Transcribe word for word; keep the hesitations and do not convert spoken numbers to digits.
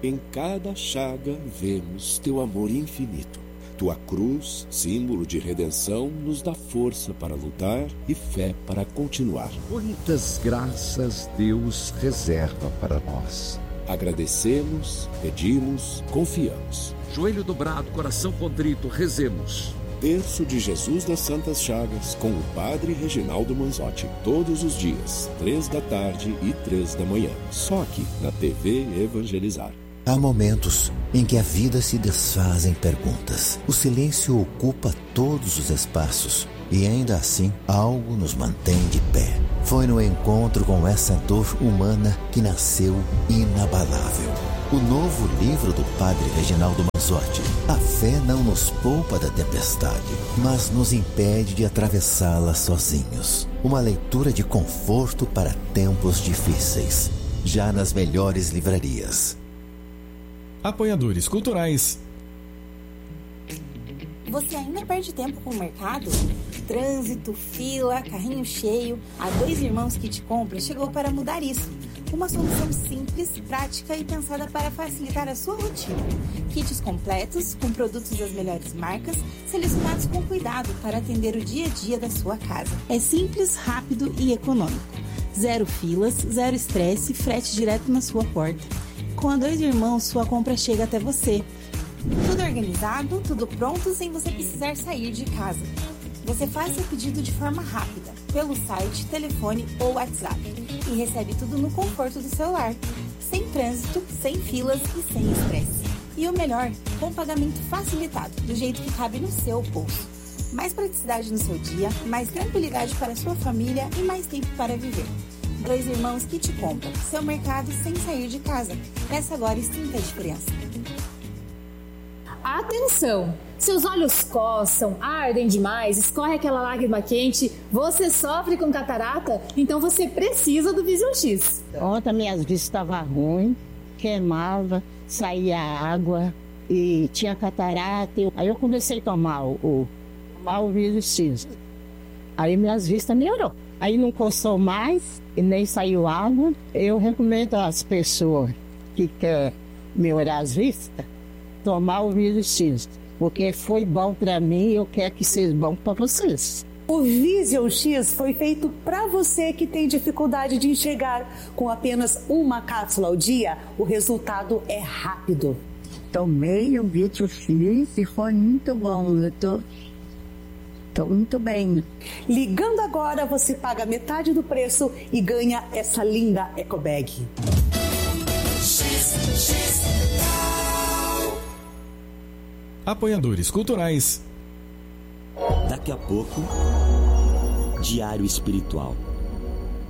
Em cada chaga vemos teu amor infinito. Tua cruz, símbolo de redenção, nos dá força para lutar e fé para continuar. Quantas graças Deus reserva para nós. Agradecemos, pedimos, confiamos. Joelho dobrado, coração contrito, rezemos. Terço de Jesus das Santas Chagas com o Padre Reginaldo Manzotti. Todos os dias, três da tarde e três da manhã. Só aqui na T V Evangelizar. Há momentos em que a vida se desfaz em perguntas. O silêncio ocupa todos os espaços e ainda assim algo nos mantém de pé. Foi no encontro com essa dor humana que nasceu Inabalável, o novo livro do Padre Reginaldo Manzotti. A fé não nos poupa da tempestade, mas nos impede de atravessá-la sozinhos. Uma leitura de conforto para tempos difíceis, já nas melhores livrarias. Apoiadores culturais. Você ainda perde tempo com o mercado? Trânsito, fila, carrinho cheio. A Dois Irmãos Kit Compra chegou para mudar isso. Uma solução simples, prática e pensada para facilitar a sua rotina. Kits completos, com produtos das melhores marcas, selecionados com cuidado para atender o dia a dia da sua casa. É simples, rápido e econômico. Zero filas, zero estresse, frete direto na sua porta. Com a Dois Irmãos, sua compra chega até você. Tudo organizado, tudo pronto, sem você precisar sair de casa. Você faz seu pedido de forma rápida, pelo site, telefone ou WhatsApp, e recebe tudo no conforto do celular, sem trânsito, sem filas e sem estresse. E o melhor, com pagamento facilitado, do jeito que cabe no seu bolso. Mais praticidade no seu dia, mais tranquilidade para a sua família e mais tempo para viver. Dois Irmãos Kit Compra, seu mercado sem sair de casa. Peça agora e sinta a diferença. Atenção! Seus olhos coçam, ardem demais, escorre aquela lágrima quente, você sofre com catarata? Então você precisa do Vision X. Ontem minhas vistas estavam ruins, queimava, saía água e tinha catarata. Aí eu comecei a tomar o, o, tomar o Vision X. Aí minhas vistas melhorou. Aí não coçou mais e nem saiu água. Eu recomendo às pessoas que querem melhorar as vistas, tomar o Vision X, porque foi bom para mim e eu quero que seja bom para vocês. O Vision X foi feito para você que tem dificuldade de enxergar. Com apenas uma cápsula ao dia, o resultado é rápido. Tomei o Vision X e foi muito bom. Eu tô, tô muito bem. Ligando agora, você paga metade do preço e ganha essa linda Eco Bag. X, X. Apoiadores culturais. Daqui a pouco, Diário Espiritual.